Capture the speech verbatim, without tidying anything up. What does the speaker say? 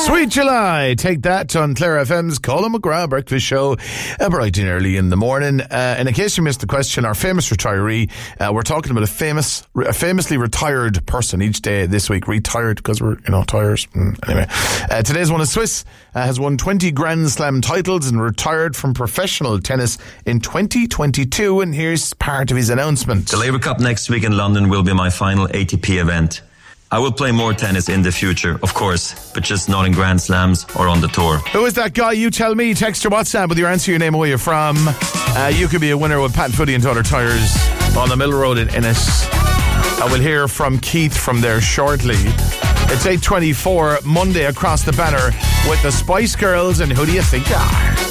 Sweet July, take that on Clare F M's Colin McGrath Breakfast Show, uh, bright and early in the morning. Uh, and in case you missed the question, our famous retiree, uh, we're talking about a famous, a famously retired person each day this week. Retired because we're, you know, tires. Mm, anyway, uh, today's one is Swiss, uh, has won twenty Grand Slam titles and retired from professional tennis in twenty twenty-two. And here's part of his announcement. The Labour Cup next week in London will be my final A T P event. I will play more tennis in the future, of course, but just not in Grand Slams or on the tour. Who is that guy? You tell me. Text your WhatsApp with your answer, your name, where you're from. Uh, you could be a winner with Pat Footy and Daughter Tyres on the Mill Road in Ennis. I will hear from Keith from there shortly. It's eight twenty-four, Monday across the banner with the Spice Girls, and who do you think they are?